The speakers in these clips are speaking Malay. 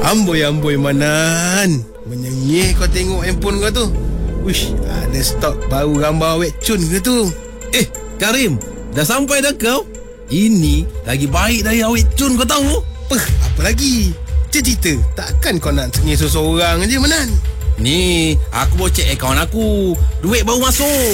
Amboi Manan, menyengih kau tengok handphone kau tu. Wish, ada stok baru gambar awet cun ke tu? Karim, dah sampai dah kau? Ini lagi baik dari awet cun kau tahu? Apa lagi? Cerita, takkan kau nak sengih seseorang je Manan? Ni, aku baru cek akaun aku. Duit baru masuk.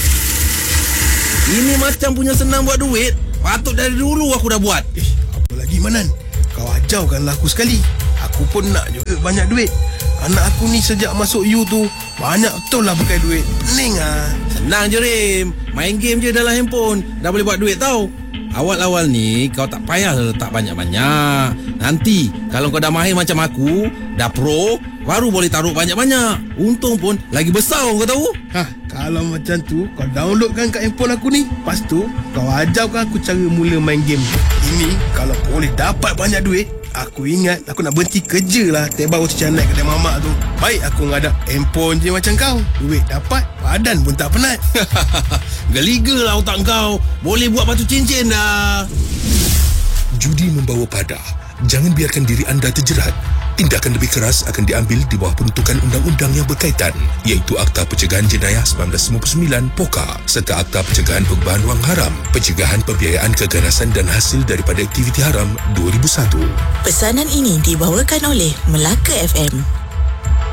Ini macam punya senang buat duit. Patut dari dulu aku dah buat. Apa lagi Manan? Kau ajaukanlah aku sekali. Aku pun nak juga banyak duit. Anak aku ni sejak masuk U tu banyak betul lah pakai duit. Pening lah. Senang je Rim. Main game je dalam handphone dah boleh buat duit tau. Awal-awal ni kau tak payah letak banyak-banyak. Nanti kalau kau dah mahir macam aku, dah pro, baru boleh taruh banyak-banyak. Untung pun lagi besar kau tahu. Kalau macam tu kau downloadkan kat handphone aku ni. Lepas tu kau ajarkan aku cara mula main game. Ini kalau boleh dapat banyak duit, aku ingat aku nak berhenti kerja lah. Tiap baru macam naik kedai mamak tu. Baik aku ngadap handphone je macam kau. Duit dapat, badan pun tak penat. Geliga lah otak kau. Boleh buat batu cincin dah. Judi membawa pada. Jangan biarkan diri anda terjerat. Tindakan lebih keras akan diambil di bawah peruntukan undang-undang yang berkaitan, iaitu Akta Pencegahan Jenayah 1999 (POKA) serta Akta Pencegahan Pengubahan Wang Haram, Pencegahan Pembiayaan Keganasan dan Hasil daripada Aktiviti Haram 2001. Pesanan ini dibawakan oleh Melaka FM.